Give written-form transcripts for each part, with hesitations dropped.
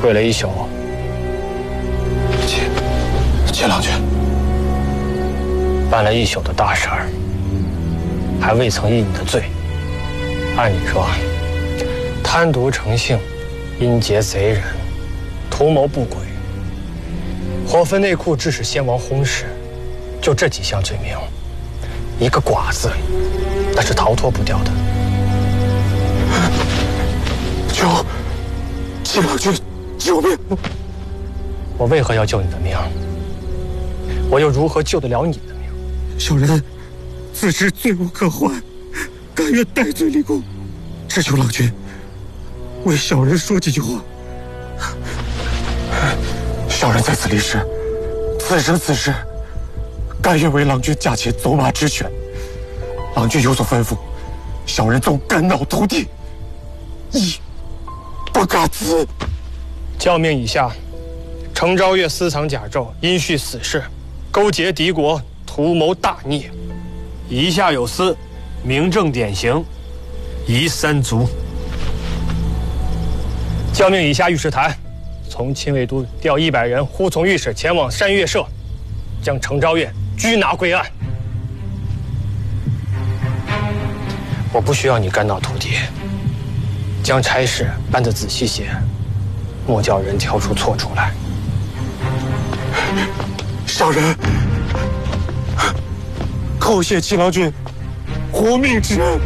跪了一宿。 秦郎君， 办了一宿的大事儿，还未曾议你的罪。按理说，贪渎成性，阴劫贼人，图谋不轨，火焚内库，致使先王薨逝，就这几项罪名，一个寡字，那是逃脱不掉的。 求秦郎君救命！ 我为何要救你的命？我又如何救得了你的命？ 小人自知罪无可还，甘愿戴罪立功，只求郎君为小人说几句话。小人在此立誓，此生此世，甘愿为郎君驾前走马直拳。郎君有所吩咐，小人纵肝脑涂地，亦不敢辞。 教命以下：程昭月私藏甲胄，因蓄死事，勾结敌国，图谋大逆。以下有司，明正典刑，夷三族。教命以下御史台，从亲卫都调100人，护从御史前往山岳社，将程昭月拘拿归案。我不需要你肝脑涂地，将差事办得仔细些，莫叫人挑出错处来。 小人叩谢秦郎君活命之恩。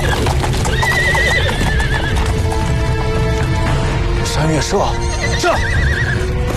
山岳社，这。